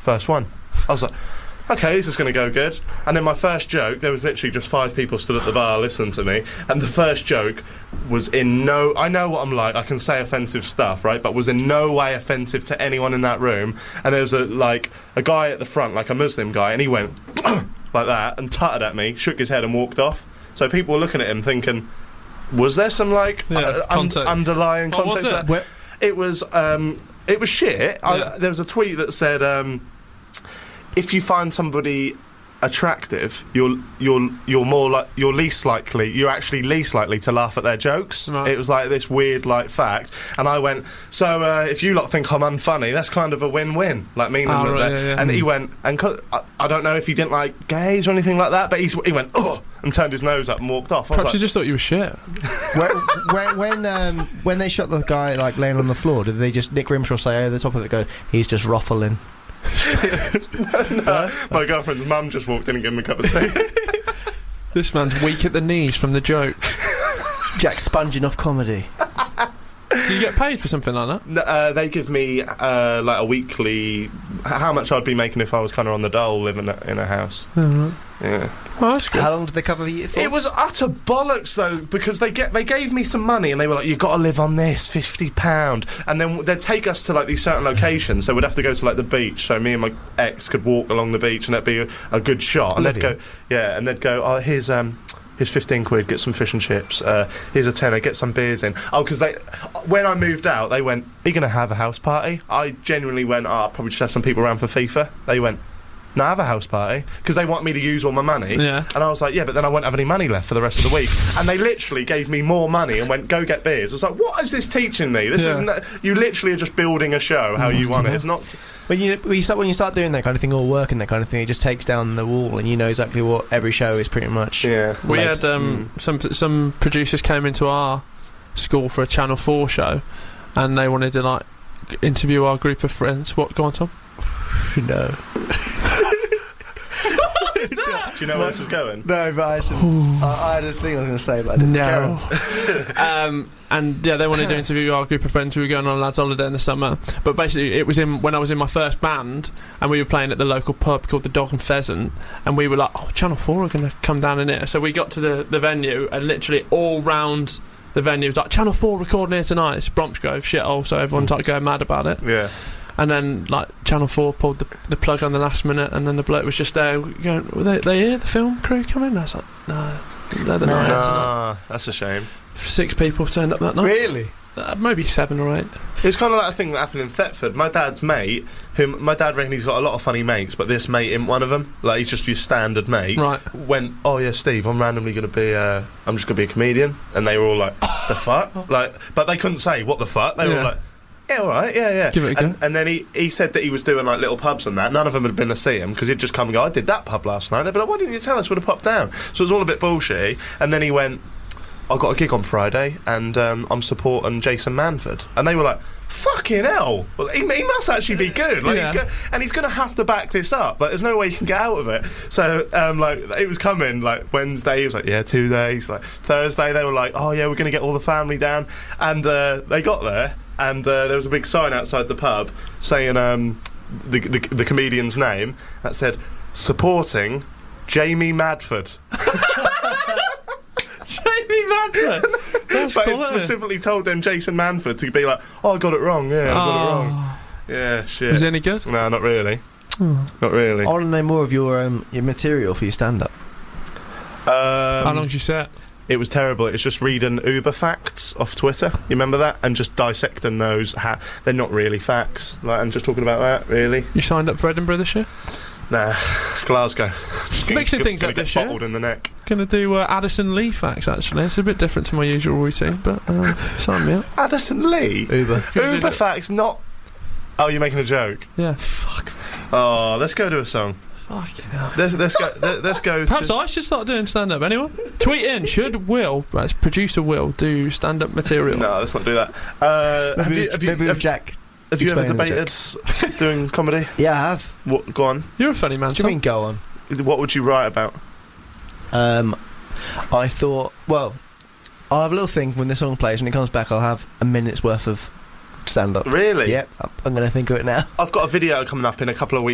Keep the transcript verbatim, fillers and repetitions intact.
First one. I was like, okay, this is going to go good. And then my first joke, there was literally just five people stood at the bar listening to me, and the first joke was in no... I know what I'm like, I can say offensive stuff, right, but was in no way offensive to anyone in that room. And there was, a like, a guy at the front, like a Muslim guy, and he went like that, and tutted at me, shook his head and walked off. So people were looking at him thinking, was there some, like, yeah, uh, un- underlying what context? Was it? There? It was, um, it was shit. Yeah. I, there was a tweet that said... Um, if you find somebody attractive, you're you're you're more like you're least likely you're actually least likely to laugh at their jokes. Right. It was like this weird like fact, and I went, so uh, if you lot think I'm unfunny, that's kind of a win-win. Like meaning oh, that, right, yeah, yeah. and he went, and I, I don't know if he didn't like gays or anything like that, but he's, he went oh and turned his nose up and walked off. I Perhaps was like, he just thought you were shit. when when when, um, when they shot the guy like laying on the floor, did they just Nick Grimshaw say over the top of it, go, he's just ruffling? no, my girlfriend's mum just walked in and gave him a cup of tea. This man's weak at the knees from the jokes. Jack sponging off comedy. Do you get paid for something like that? Uh, they give me uh, like a weekly, how much I'd be making if I was kind of on the dole living in a house. Oh, right. Yeah. Oh, that's good. How long did they cover you for? It was utter bollocks though, because they get they gave me some money and they were like, you've got to live on this fifty pound, and then they'd take us to like these certain locations, so we'd have to go to like the beach, so me and my ex could walk along the beach and that'd be a, a good shot, and they'd go, yeah, and they'd go, oh, here's um here's fifteen quid, get some fish and chips, uh, here's a tenner, get some beers in. Oh, because they, when I moved out, they went, are you going to have a house party? I genuinely went, oh, I'll probably just have some people around for FIFA. They went, no, have a house party, because they want me to use all my money. Yeah. And I was like, yeah, but then I won't have any money left for the rest of the week. And they literally gave me more money and went, go get beers. I was like, what is this teaching me? This yeah. isn't, you literally are just building a show how you want it. It's not... When you, when you start when you start doing that kind of thing, or working that kind of thing, it just takes down the wall, and you know exactly what every show is pretty much. Yeah. We led. had um, mm. some some producers came into our school for a Channel Four show, and they wanted to like interview our group of friends. What? Go on, Tom. No. Do you know where this is going? No, but I, some, I, I had a thing I was going to say, but I didn't. No. um, and yeah, they wanted to interview our group of friends. We were going on a lads' holiday in the summer. But basically, it was in when I was in my first band, and we were playing at the local pub called the Dog and Pheasant, and we were like, "Oh, Channel Four are going to come down in it." So we got to the the venue, and literally all round the venue was like, "Channel Four recording here tonight." It's Bromsgrove shithole, so everyone started going mad about it. Yeah. And then, like, Channel four pulled the, the plug on the last minute, and then the bloke was just there going, were they, they here, the film crew coming? And I was like, no, they're the night tonight. Nah, that's a shame. Six people turned up that night. Really? Uh, maybe seven or eight. It's kind of like a thing that happened in Thetford. My dad's mate, whom my dad reckons he's got a lot of funny mates, but this mate isn't one of them. Like, he's just your standard mate. Right. Went, oh yeah, Steve, I'm randomly going to be, uh, I'm just going to be a comedian. And they were all like, the fuck? Like, but they couldn't say, what the fuck? They were Yeah. all like, yeah, all right, yeah, yeah. Give it a go. And, and then he, he said that he was doing like little pubs and that. None of them had been to see him because he'd just come and go, I did that pub last night. They'd be like, why didn't you tell us? We'd have popped down. So it was all a bit bullshitty. And then he went, I got a gig on Friday and um, I'm supporting Jason Manford. And they were like, fucking hell. Well, he, he must actually be good. Like, Yeah. he's go- and he's going to have to back this up. Like, there's no way you can get out of it. So, um, like, it was coming, like, Wednesday, he was like, yeah, two days. Like, Thursday, they were like, oh, yeah, we're going to get all the family down. And uh, they got there. And uh, there was a big sign outside the pub saying um, the, the the comedian's name that said, supporting Jamie Madford. Jamie Madford. That's But cool, it specifically told them Jason Manford to be like, oh, I got it wrong, yeah, I got Oh. it wrong. Yeah, shit. Was it any good? No, not really. Oh. Not really. I want to know more of your um, your material for your stand-up. Um, How long's your set? It was terrible. It was just reading Uber facts off Twitter. You remember that? And just dissecting those. Ha- they're not really facts. Like, and just talking about that, really. You signed up for Edinburgh this year? Nah, Glasgow. Just Mixing gonna- things gonna up get this year. bottled in the neck. Going to do uh, Addison Lee facts, actually. It's a bit different to my usual routine, but uh, sign me up. Addison Lee? Uber. Uber facts, not... Oh, you're making a joke? Yeah. Fuck me. Oh, let's go to a song. Fucking hell. Let's, let's go, let, let's go Perhaps to... I should start doing stand-up. Anyone? Tweet in. Should Will, that's producer Will, do stand-up material? No, let's not do that. Uh, have Maybe, you, have you, maybe have, with Jack. have you ever explaining the debated doing comedy? Yeah, I have. What, go on. You're a funny man, What do you Tom. mean, go on? What would you write about? Um, I thought, well, I'll have a little thing when this song plays, and it comes back, I'll have a minute's worth of stand-up. Really? Yep, I'm going to think of it now. I've got a video coming up in a couple of weeks.